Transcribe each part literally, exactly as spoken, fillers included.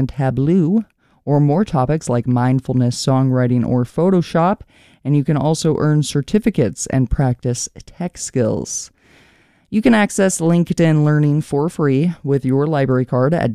and Tableau, or more topics like mindfulness, songwriting, or Photoshop. And you can also earn certificates and practice tech skills. You can access LinkedIn Learning for free with your library card at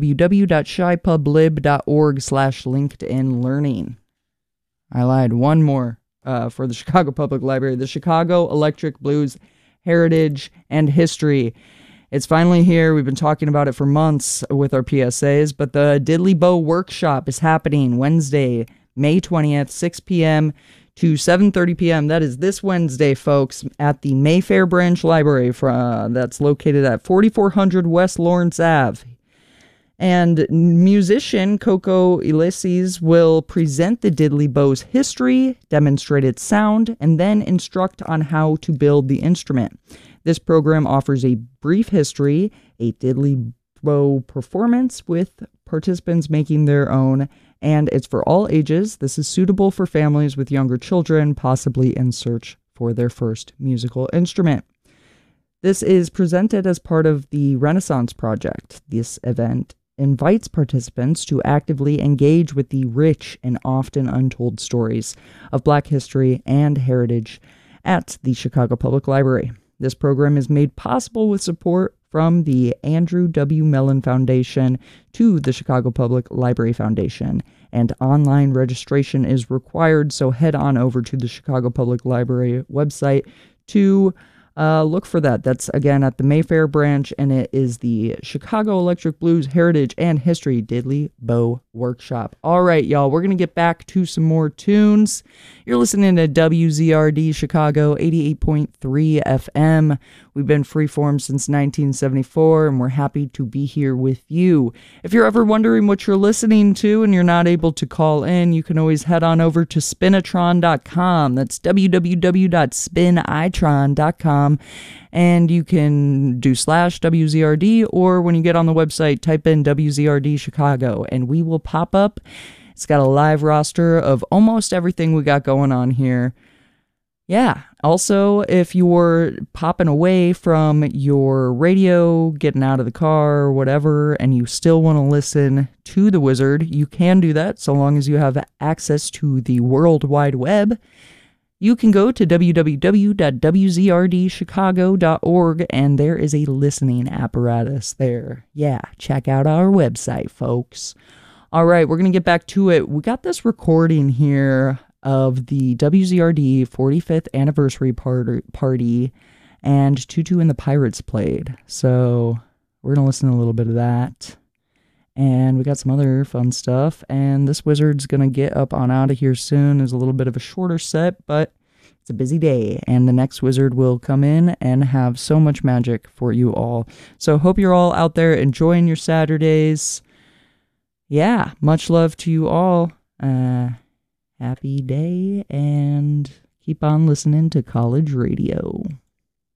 www.shipublib.org slash LinkedIn Learning. I lied. One more uh, for the Chicago Public Library. The Chicago Electric Blues Heritage and History. It's finally here. We've been talking about it for months with our P S As, but the Diddley Bow Workshop is happening Wednesday, May twentieth, six p.m. to seven thirty p.m. That is this Wednesday, folks, at the Mayfair Branch Library for, uh, that's located at forty-four hundred West Lawrence Avenue. And musician Coco Ulysses will present the Diddley Bow's history, demonstrate its sound, and then instruct on how to build the instrument. This program offers a brief history, a Diddley Bow performance with participants making their own, and it's for all ages. This is suitable for families with younger children, possibly in search for their first musical instrument. This is presented as part of the Renaissance Project. This event invites participants to actively engage with the rich and often untold stories of Black history and heritage at the Chicago Public Library. This program is made possible with support from the Andrew W. Mellon Foundation to the Chicago Public Library Foundation, and online registration is required, so head on over to the Chicago Public Library website to uh, look for that. That's, again, at the Mayfair branch, and it is the Chicago Electric Blues Heritage and History Diddley Bow Workshop. All right, y'all, we're going to get back to some more tunes. You're listening to W Z R D Chicago eighty-eight point three F M. We've been freeform since nineteen seventy-four, and we're happy to be here with you. If you're ever wondering what you're listening to and you're not able to call in, you can always head on over to spinatron dot com. That's w w w dot spinitron dot com. And you can do slash W Z R D, or when you get on the website, type in W Z R D Chicago, and we will pop up. It's got a live roster of almost everything we got going on here. Yeah. Also, if you're popping away from your radio, getting out of the car or whatever, and you still want to listen to The Wizard, you can do that so long as you have access to the World Wide Web. You can go to w w w dot w z r d chicago dot org, and there is a listening apparatus there. Yeah, check out our website, folks. All right, we're going to get back to it. We got this recording here of the W Z R D forty-fifth anniversary part- party, and Tutu and the Pirates played. So we're going to listen to a little bit of that. And we got some other fun stuff. And this wizard's going to get up on out of here soon. It's a little bit of a shorter set, but it's a busy day. And the next wizard will come in and have so much magic for you all. So hope you're all out there enjoying your Saturdays. Yeah, much love to you all. Uh, happy day, and keep on listening to college radio.